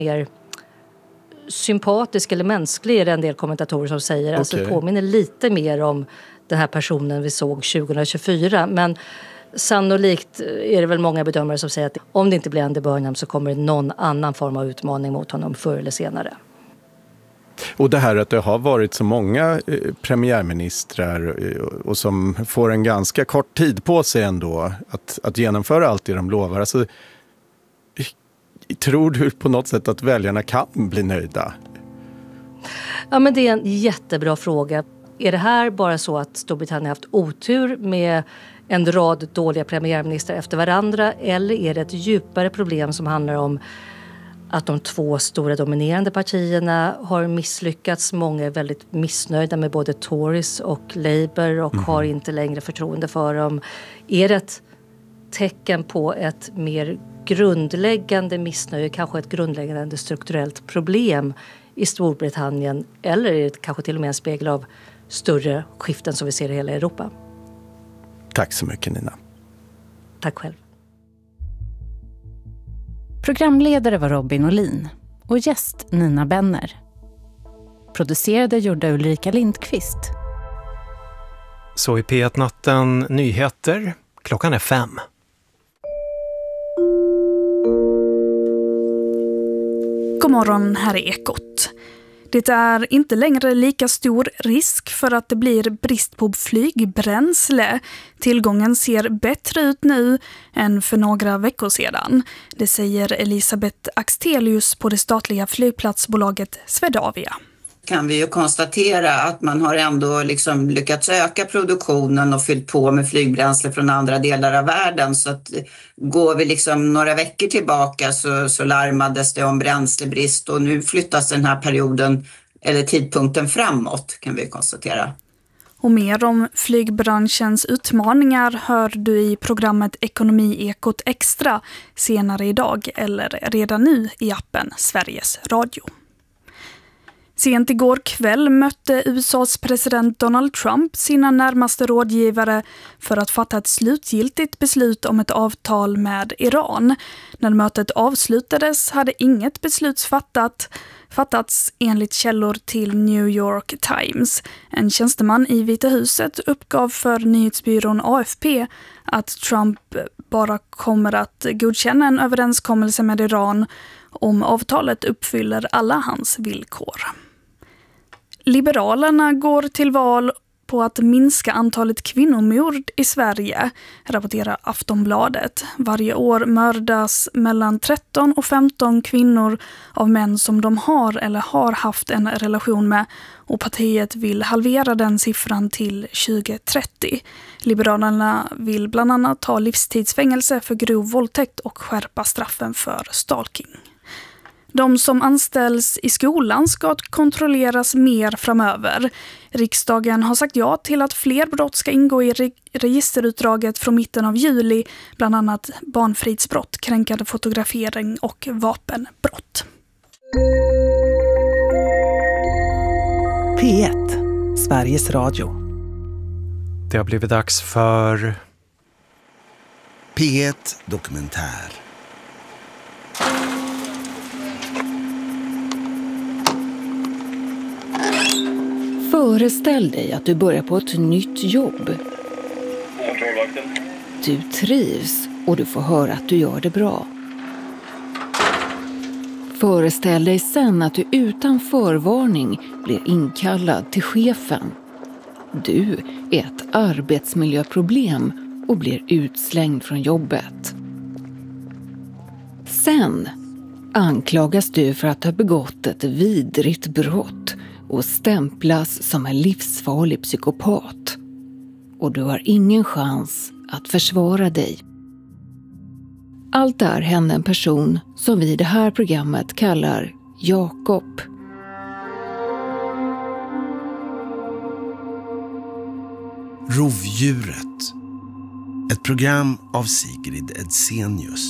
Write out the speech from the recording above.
mer sympatisk eller mänsklig är det en del kommentatorer som säger. Alltså det påminner lite mer om den här personen vi såg 2024. Men sannolikt är det väl många bedömare som säger att om det inte blir Andy Burnham så kommer det någon annan form av utmaning mot honom förr eller senare. Och det här att det har varit så många premiärministrar och som får en ganska kort tid på sig ändå att genomföra allt det de lovar. Alltså, tror du på något sätt att väljarna kan bli nöjda? Ja, men det är en jättebra fråga. Är det här bara så att Storbritannien har haft otur med en rad dåliga premiärministrar efter varandra, eller är det ett djupare problem som handlar om att de två stora dominerande partierna har misslyckats? Många är väldigt missnöjda med både Tories och Labour och har inte längre förtroende för dem. Är det ett tecken på ett mer grundläggande missnöje, kanske ett grundläggande strukturellt problem i Storbritannien, eller är det kanske till och med en spegel av större skiften som vi ser i hela Europa? Tack så mycket, Nina. Tack själv. Programledare var Robin Olin och gäst Nina Benner. Producerade gjorde Ulrika Lindqvist. Så i P1-natten nyheter. Klockan är 5. God morgon, här är Ekot. Det är inte längre lika stor risk för att det blir brist på flygbränsle. Tillgången ser bättre ut nu än för några veckor sedan. Det säger Elisabeth Axtelius på det statliga flygplatsbolaget Swedavia. Kan vi ju konstatera att man har ändå liksom lyckats öka produktionen och fyllt på med flygbränsle från andra delar av världen. Så att går vi liksom några veckor tillbaka så larmades det om bränslebrist, och nu flyttas den här perioden eller tidpunkten framåt, kan vi konstatera. Och mer om flygbranschens utmaningar hör du i programmet Ekonomi Ekot Extra senare idag eller redan nu i appen Sveriges Radio. Sent igår kväll mötte USAs president Donald Trump sina närmaste rådgivare för att fatta ett slutgiltigt beslut om ett avtal med Iran. När mötet avslutades hade inget beslut fattats enligt källor till New York Times. En tjänsteman i Vita huset uppgav för nyhetsbyrån AFP att Trump bara kommer att godkänna en överenskommelse med Iran om avtalet uppfyller alla hans villkor. Liberalerna går till val på att minska antalet kvinnomord i Sverige, rapporterar Aftonbladet. Varje år mördas mellan 13 och 15 kvinnor av män som de har eller har haft en relation med, och partiet vill halvera den siffran till 2030. Liberalerna vill bland annat ta livstidsfängelse för grov våldtäkt och skärpa straffen för stalking. De som anställs i skolan ska kontrolleras mer framöver. Riksdagen har sagt ja till att fler brott ska ingå i registerutdraget från mitten av juli, bland annat barnfridsbrott, kränkande fotografering och vapenbrott. P1, Sveriges Radio. Det har blivit dags för P1 Dokumentär. Föreställ dig att du börjar på ett nytt jobb. Du trivs och du får höra att du gör det bra. Föreställ dig sen att du utan förvarning blir inkallad till chefen. Du är ett arbetsmiljöproblem och blir utslängd från jobbet. Sen anklagas du för att ha begått ett vidrigt brott och stämplas som en livsfarlig psykopat. Och du har ingen chans att försvara dig. Allt det här hände en person som vi i det här programmet kallar Jakob. Rovdjuret. Ett program av Sigrid Edsenius.